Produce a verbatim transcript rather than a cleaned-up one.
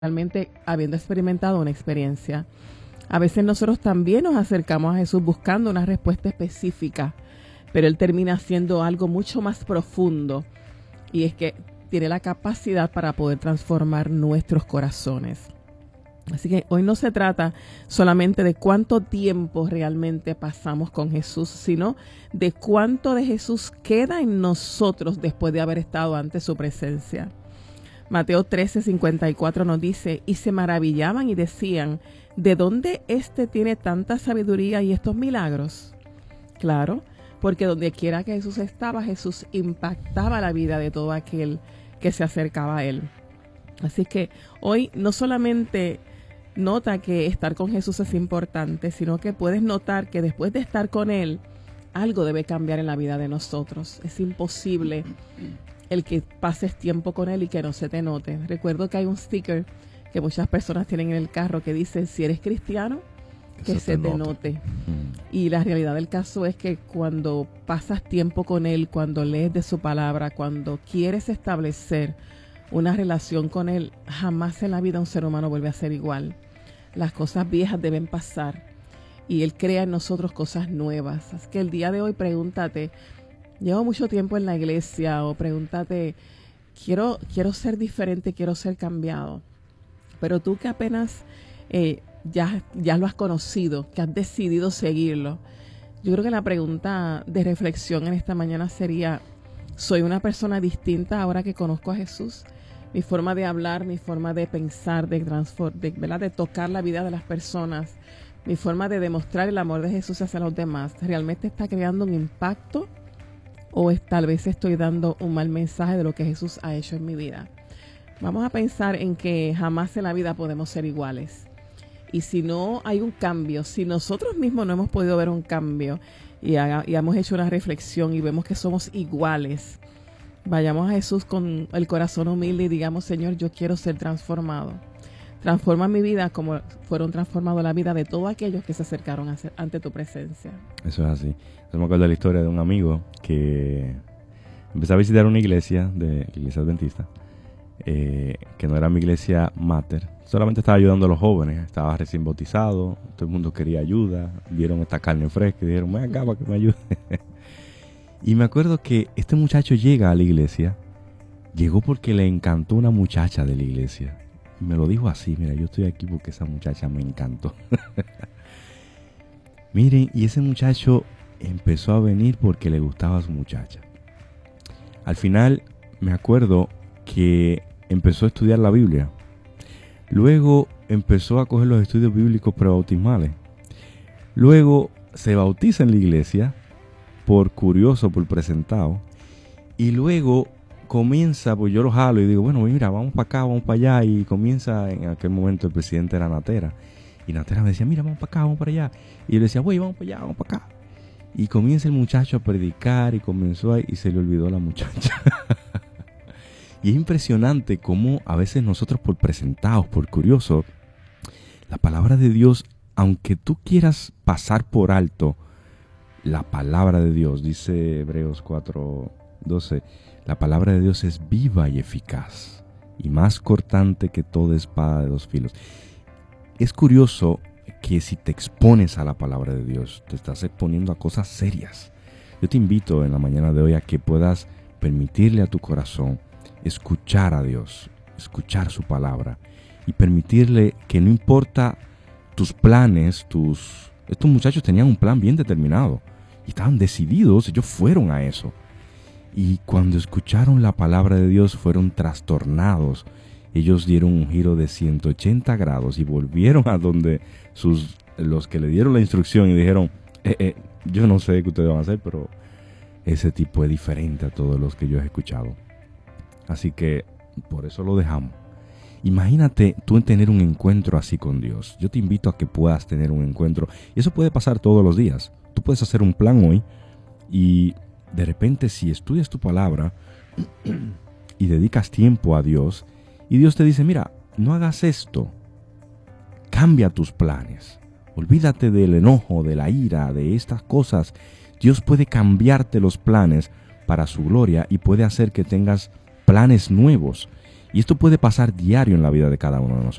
realmente habiendo experimentado una experiencia. A veces nosotros también nos acercamos a Jesús buscando una respuesta específica, pero Él termina haciendo algo mucho más profundo, y es que tiene la capacidad para poder transformar nuestros corazones. Así que hoy no se trata solamente de cuánto tiempo realmente pasamos con Jesús, sino de cuánto de Jesús queda en nosotros después de haber estado ante su presencia. Mateo trece, cincuenta y cuatro nos dice, y se maravillaban y decían, ¿de dónde éste tiene tanta sabiduría y estos milagros? Claro, porque donde quiera que Jesús estaba, Jesús impactaba la vida de todo aquel que se acercaba a Él. Así que hoy no solamente nota que estar con Jesús es importante, sino que puedes notar que después de estar con Él, algo debe cambiar en la vida de nosotros. Es imposible el que pases tiempo con Él y que no se te note. Recuerdo que hay un sticker que muchas personas tienen en el carro que dice, si eres cristiano, que se te note. Mm. Y la realidad del caso es que cuando pasas tiempo con Él, cuando lees de su palabra, cuando quieres establecer una relación con Él, jamás en la vida un ser humano vuelve a ser igual. Las cosas viejas deben pasar y Él crea en nosotros cosas nuevas. Así que el día de hoy pregúntate, llevo mucho tiempo en la iglesia, o pregúntate, quiero, quiero ser diferente, quiero ser cambiado. Pero tú que apenas eh, ya, ya lo has conocido, que has decidido seguirlo, yo creo que la pregunta de reflexión en esta mañana sería, ¿soy una persona distinta ahora que conozco a Jesús? Mi forma de hablar, mi forma de pensar, de, transform, de, ¿verdad? de tocar la vida de las personas, mi forma de demostrar el amor de Jesús hacia los demás, ¿realmente está creando un impacto? ¿O es, tal vez estoy dando un mal mensaje de lo que Jesús ha hecho en mi vida? Vamos a pensar en que jamás en la vida podemos ser iguales. Y si no hay un cambio, si nosotros mismos no hemos podido ver un cambio y, haga, y hemos hecho una reflexión y vemos que somos iguales, vayamos a Jesús con el corazón humilde y digamos, Señor, yo quiero ser transformado. Transforma mi vida como fueron transformados la vida de todos aquellos que se acercaron a ser, ante tu presencia. Eso es así. Yo me acuerdo de la historia de un amigo que empezó a visitar una iglesia, de iglesia adventista, eh, que no era mi iglesia mater. Solamente estaba ayudando a los jóvenes. Estaba recién bautizado, todo el mundo quería ayuda. Vieron esta carne fresca y dijeron, ven acá para que me ayude. Y me acuerdo que este muchacho llega a la iglesia. Llegó porque le encantó una muchacha de la iglesia. Y me lo dijo así, mira, yo estoy aquí porque esa muchacha me encantó. Miren, y ese muchacho empezó a venir porque le gustaba a su muchacha. Al final me acuerdo que empezó a estudiar la Biblia. Luego empezó a coger los estudios bíblicos prebautismales. Luego se bautiza en la iglesia por curioso, por presentado. Y luego comienza, pues yo lo jalo y digo, bueno, mira, vamos para acá, vamos para allá. Y comienza, en aquel momento el presidente era Natera. Y Natera me decía, mira, vamos para acá, vamos para allá. Y yo le decía, güey, vamos para allá, vamos para acá. Y comienza el muchacho a predicar y comenzó ahí y se le olvidó la muchacha. Y es impresionante cómo a veces nosotros por presentados, por curiosos, la palabra de Dios, aunque tú quieras pasar por alto la palabra de Dios, dice Hebreos cuatro doce, la palabra de Dios es viva y eficaz y más cortante que toda espada de dos filos. Es curioso que si te expones a la palabra de Dios, te estás exponiendo a cosas serias. Yo te invito en la mañana de hoy a que puedas permitirle a tu corazón escuchar a Dios, escuchar su palabra y permitirle que no importa tus planes, tus... Estos muchachos tenían un plan bien determinado y estaban decididos, ellos fueron a eso. Y cuando escucharon la palabra de Dios fueron trastornados. Ellos dieron un giro de ciento ochenta grados y volvieron a donde sus, los que le dieron la instrucción y dijeron, eh, eh, yo no sé qué ustedes van a hacer, pero ese tipo es diferente a todos los que yo he escuchado. Así que por eso lo dejamos. Imagínate tú en tener un encuentro así con Dios. Yo te invito a que puedas tener un encuentro. Y eso puede pasar todos los días. Tú puedes hacer un plan hoy y de repente si estudias tu palabra y dedicas tiempo a Dios y Dios te dice, mira, no hagas esto. Cambia tus planes. Olvídate del enojo, de la ira, de estas cosas. Dios puede cambiarte los planes para su gloria y puede hacer que tengas planes nuevos. Y esto puede pasar diario en la vida de cada uno de nosotros.